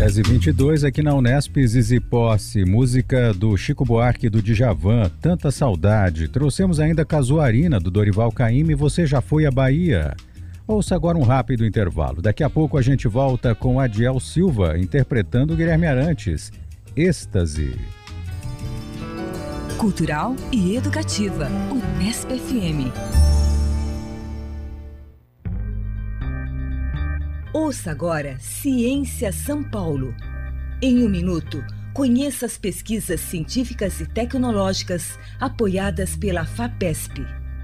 10h22 aqui na Unesp, Zizi Posse, música do Chico Buarque e do Djavan, Tanta Saudade. Trouxemos ainda Casuarina, do Dorival Caymmi, Você Já Foi à Bahia. Ouça agora um rápido intervalo. Daqui a pouco a gente volta com Adiel Silva, interpretando Guilherme Arantes, Êxtase. Cultural e educativa, Unesp FM. Ouça agora Ciência São Paulo. Em um minuto, conheça as pesquisas científicas e tecnológicas apoiadas pela FAPESP.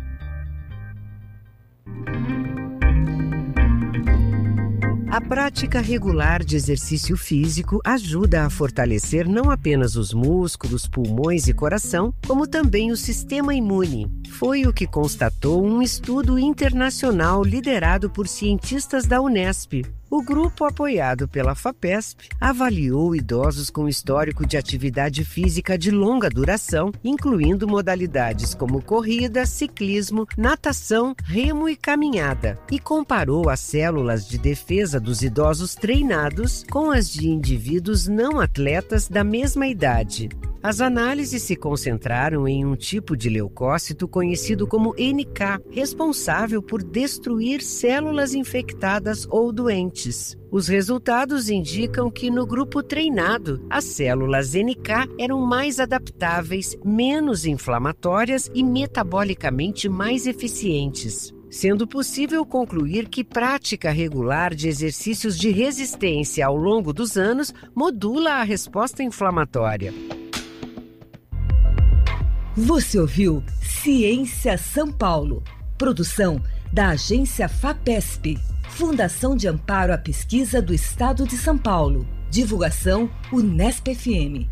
A prática regular de exercício físico ajuda a fortalecer não apenas os músculos, pulmões e coração, como também o sistema imune. Foi o que constatou um estudo internacional liderado por cientistas da Unesp. O grupo, apoiado pela FAPESP, avaliou idosos com histórico de atividade física de longa duração, incluindo modalidades como corrida, ciclismo, natação, remo e caminhada, e comparou as células de defesa dos idosos treinados com as de indivíduos não atletas da mesma idade. As análises se concentraram em um tipo de leucócito conhecido como NK, responsável por destruir células infectadas ou doentes. Os resultados indicam que no grupo treinado, as células NK eram mais adaptáveis, menos inflamatórias e metabolicamente mais eficientes, sendo possível concluir que prática regular de exercícios de resistência ao longo dos anos modula a resposta inflamatória. Você ouviu Ciência São Paulo, produção da agência FAPESP, Fundação de Amparo à Pesquisa do Estado de São Paulo. Divulgação Unesp FM.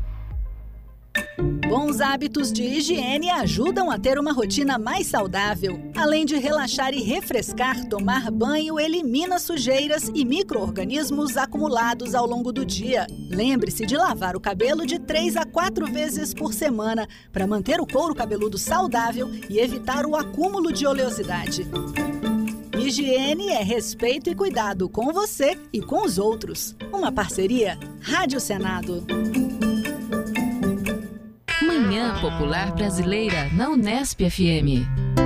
Bons hábitos de higiene ajudam a ter uma rotina mais saudável. Além de relaxar e refrescar, tomar banho elimina sujeiras e micro-organismos acumulados ao longo do dia. Lembre-se de lavar o cabelo de 3 a 4 vezes por semana para manter o couro cabeludo saudável e evitar o acúmulo de oleosidade. Higiene é respeito e cuidado com você e com os outros. Uma parceria Rádio Senado. Manhã Popular Brasileira na Unesp FM.